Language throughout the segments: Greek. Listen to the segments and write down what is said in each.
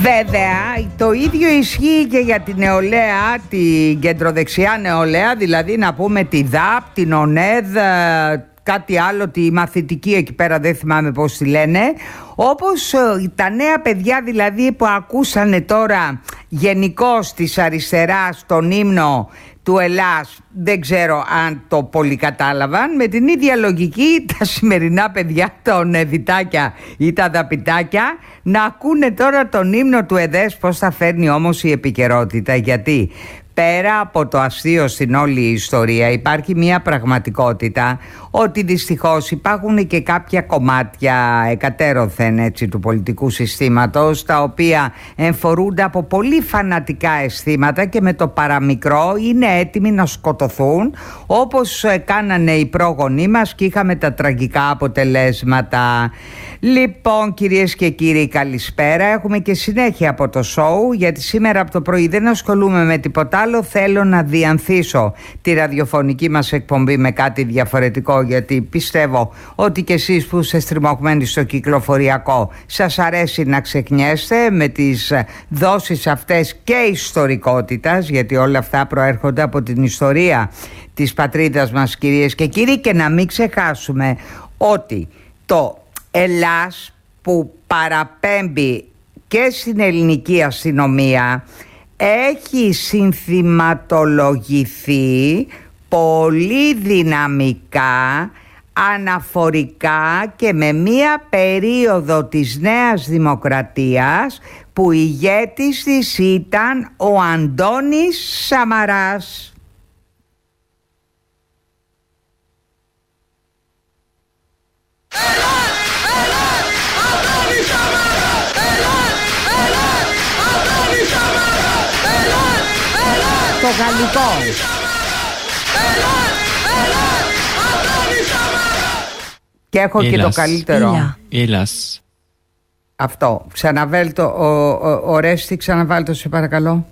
Βέβαια, το ίδιο ισχύει και για την νεολαία, την κεντροδεξιά νεολαία, δηλαδή να πούμε τη ΔΑΠ, την ΟΝΕΔ, κάτι άλλο, τη μαθητική εκεί πέρα, δεν θυμάμαι πώς τη λένε. Όπως τα νέα παιδιά δηλαδή που ακούσανε τώρα γενικώς της αριστεράς τον ύμνο του Ελλάς, δεν ξέρω αν το πολύ κατάλαβαν. Με την ίδια λογική τα σημερινά παιδιά, τα ονεδιτάκια ή τα δαπιτάκια, να ακούνε τώρα τον ύμνο του ΕΔΕΣ. Πώς θα φέρνει όμως η επικαιρότητα? Γιατί πέρα από το αστείο στην όλη η ιστορία υπάρχει μια πραγματικότητα ότι δυστυχώς υπάρχουν και κάποια κομμάτια εκατέρωθεν έτσι του πολιτικού συστήματος, τα οποία εμφορούνται από πολύ φανατικά αισθήματα και με το παραμικρό είναι έτοιμοι να σκοτωθούν, όπως κάνανε οι πρόγονοί μας και είχαμε τα τραγικά αποτελέσματα. Λοιπόν, κυρίες και κύριοι, καλησπέρα. Έχουμε και συνέχεια από το σοου, γιατί σήμερα από το πρωί δεν ασχολούμαι με τίποτα άλλο. Θέλω να διανθίσω τη ραδιοφωνική μας εκπομπή με κάτι διαφορετικό, γιατί πιστεύω ότι και εσείς που είστε στριμωγμένοι στο κυκλοφοριακό σας αρέσει να ξεχνιέστε με τις δόσεις αυτές και ιστορικότητας, γιατί όλα αυτά προέρχονται από την ιστορία της πατρίδας μας, κυρίες και κύριοι. Και να μην ξεχάσουμε ότι το Ελλάς, που παραπέμπει και στην ελληνική αστυνομία, έχει συνθηματολογηθεί πολύ δυναμικά, αναφορικά και με μία περίοδο της Νέας Δημοκρατίας που ηγέτης της ήταν ο Αντώνης Σαμαράς. Το γαλλικό. Και έχω και το καλύτερο. Έλας. Αυτό. Ξαναβάλτο. Ο Ρέστη, ξαναβάλτο σε παρακαλώ.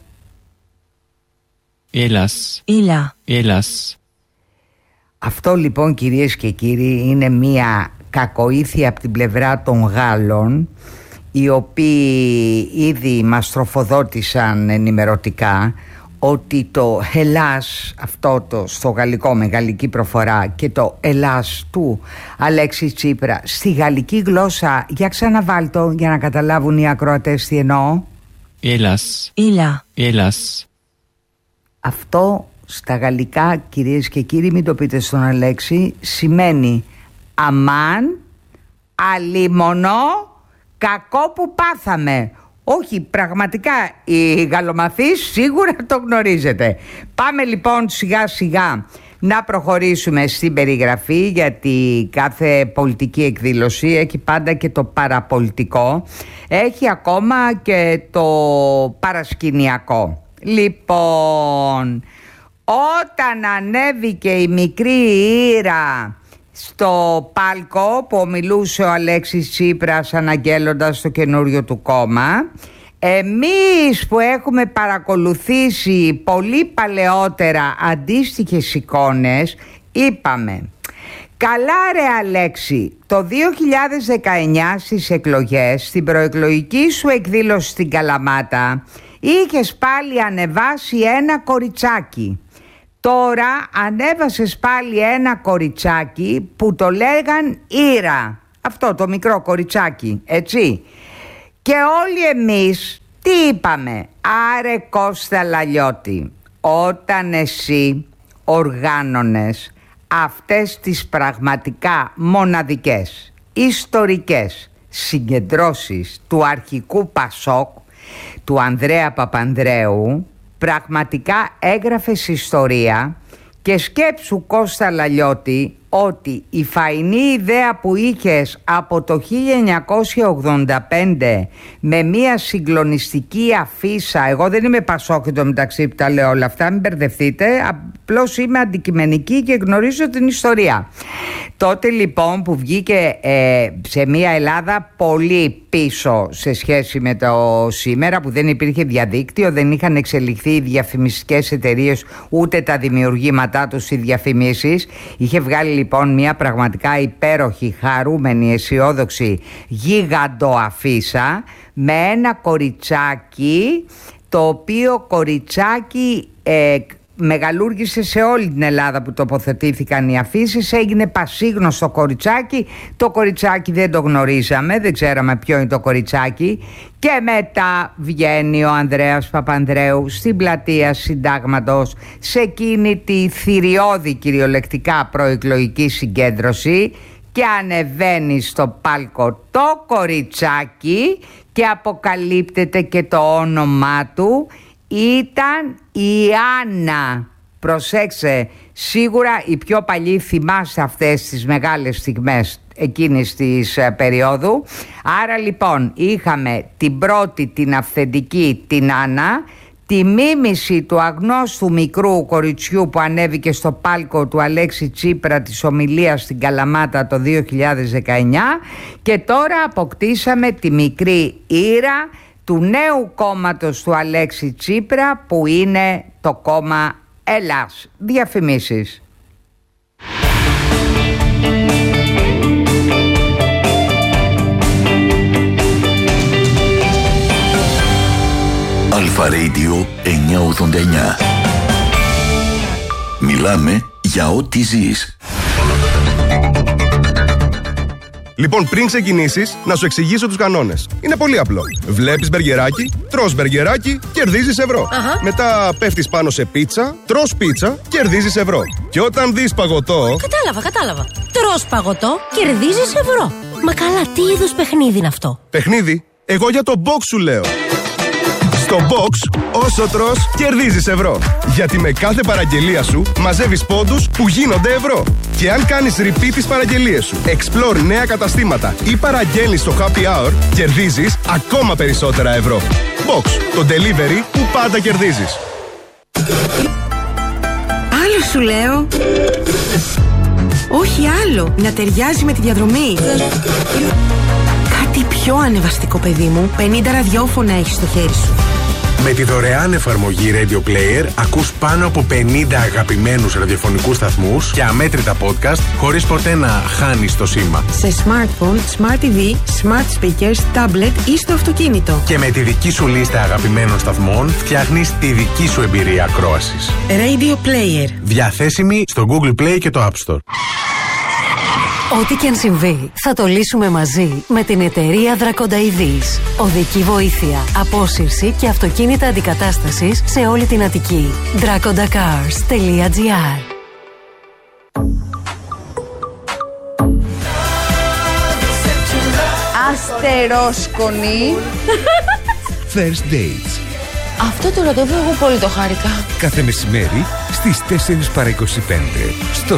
Έλας. Έλας. Αυτό λοιπόν, κυρίες και κύριοι, είναι μία κακοήθεια από την πλευρά των Γάλλων, οι οποίοι ήδη μας τροφοδότησαν ενημερωτικά ότι το Ελλάς, αυτό το στο γαλλικό με γαλλική προφορά, και το Ελλάς του Αλέξη Τσίπρα στη γαλλική γλώσσα, για ξαναβάλτο για να καταλάβουν οι ακροατές τι εννοώ. Έλας. Αυτό στα γαλλικά, κυρίες και κύριοι, μην το πείτε στον Αλέξη, σημαίνει αμάν, αλίμονο, κακό που πάθαμε. Όχι, πραγματικά οι γαλλομαθείς σίγουρα το γνωρίζετε. Πάμε λοιπόν σιγά σιγά να προχωρήσουμε στην περιγραφή, γιατί κάθε πολιτική εκδήλωση έχει πάντα και το παραπολιτικό, έχει ακόμα και το παρασκηνιακό. Λοιπόν, όταν ανέβηκε η μικρή Ήρα στο πάλκο που ομιλούσε ο Αλέξης Τσίπρας αναγγέλλοντας το καινούριο του κόμμα, εμείς που έχουμε παρακολουθήσει πολύ παλαιότερα αντίστοιχες εικόνες είπαμε: καλά ρε Αλέξη, το 2019 στις εκλογές, στην προεκλογική σου εκδήλωση στην Καλαμάτα, είχες πάλι ανεβάσει ένα κοριτσάκι. Τώρα ανέβασες πάλι ένα κοριτσάκι που το λέγαν Ήρα. Αυτό το μικρό κοριτσάκι, έτσι. Και όλοι εμείς τι είπαμε? Άρε Κώστα Λαλιώτη, όταν εσύ οργάνωνες αυτές τις πραγματικά μοναδικές ιστορικές συγκεντρώσεις του αρχικού Πασόκ, του Ανδρέα Παπανδρέου, πραγματικά έγραφες ιστορία. Και σκέψου, Κώστα Λαλιώτη, ότι η φαϊνή ιδέα που είχες από το 1985 με μια συγκλονιστική αφίσα, εγώ δεν είμαι Πασόκ μεταξύ που τα λέω όλα αυτά, μην μπερδευτείτε, απλώς είμαι αντικειμενική και γνωρίζω την ιστορία. Τότε λοιπόν που βγήκε σε μια Ελλάδα πολύ πίσω σε σχέση με το σήμερα, που δεν υπήρχε διαδίκτυο, δεν είχαν εξελιχθεί οι διαφημιστικές εταιρείες ούτε τα δημιουργήματά τους οι διαφημίσεις, είχε βγάλει λοιπόν μια πραγματικά υπέροχη, χαρούμενη, αισιόδοξη γίγαντο αφίσα με ένα κοριτσάκι, το οποίο κοριτσάκι μεγαλούργησε σε όλη την Ελλάδα που τοποθετήθηκαν οι αφήσεις. Έγινε πασίγνωστο κοριτσάκι. Το κοριτσάκι δεν το γνωρίζαμε, δεν ξέραμε ποιο είναι το κοριτσάκι. Και μετά βγαίνει ο Ανδρέας Παπανδρέου στην πλατεία Συντάγματος, σε εκείνη τη θηριώδη κυριολεκτικά προεκλογική συγκέντρωση, και ανεβαίνει στο πάλκο το κοριτσάκι και αποκαλύπτεται και το όνομά του. Ήταν η Άννα. Προσέξε, σίγουρα οι πιο παλιοί θυμάστε αυτές τις μεγάλες στιγμές εκείνης της περίοδου. Άρα λοιπόν είχαμε την πρώτη, την αυθεντική, την Άννα, τη μίμηση του αγνώστου μικρού κοριτσιού που ανέβηκε στο πάλκο του Αλέξη Τσίπρα της ομιλίας στην Καλαμάτα το 2019, και τώρα αποκτήσαμε τη μικρή Ήρα του νέου κόμματος του Αλέξη Τσίπρα, που είναι το κόμμα Ελλάς. Διαφημίσεις. Αλφα Radio 989. Μιλάμε για ό,τι ζεις. Λοιπόν, πριν ξεκινήσεις, να σου εξηγήσω τους κανόνες. Είναι πολύ απλό. Βλέπεις μπεργκεράκι, τρως μπεργκεράκι, κερδίζεις ευρώ. Μετά πέφτεις πάνω σε πίτσα, τρως πίτσα, κερδίζεις ευρώ. Και όταν δεις παγωτό... Κατάλαβα. Τρως παγωτό, κερδίζεις ευρώ. Μα καλά, τι είδους παιχνίδι είναι αυτό? Παιχνίδι? Εγώ για το box σου λέω. Στο box, όσο τρως, κερδίζεις ευρώ. Γιατί με κάθε παραγγελία σου μαζεύεις πόντους που γίνονται ευρώ. Και αν κάνεις repeat τις παραγγελίες σου, explore νέα καταστήματα ή παραγγέλνεις στο happy hour, κερδίζεις ακόμα περισσότερα ευρώ. Box, το delivery που πάντα κερδίζεις. Άλλο σου λέω. Όχι άλλο, να ταιριάζει με τη διαδρομή. Κάτι πιο ανεβαστικό, παιδί μου. 50 ραδιόφωνα έχεις στο χέρι σου. Με τη δωρεάν εφαρμογή Radio Player ακούς πάνω από 50 αγαπημένους ραδιοφωνικούς σταθμούς και αμέτρητα podcast χωρίς ποτέ να χάνεις το σήμα. Σε smartphone, smart TV, smart speakers, tablet ή στο αυτοκίνητο. Και με τη δική σου λίστα αγαπημένων σταθμών φτιάχνεις τη δική σου εμπειρία ακρόασης. Radio Player. Διαθέσιμη στο Google Play και το App Store. Ό,τι και αν συμβεί, θα το λύσουμε μαζί με την εταιρεία Δρακονταειδής. Οδική βοήθεια, απόσυρση και αυτοκίνητα αντικατάστασης σε όλη την Αττική. dracondacars.gr. Αστερόσκονη. First Dates. Αυτό το ραντεβού εγώ πολύ το χάρηκα. Κάθε μεσημέρι στις 4 παρά 25 στο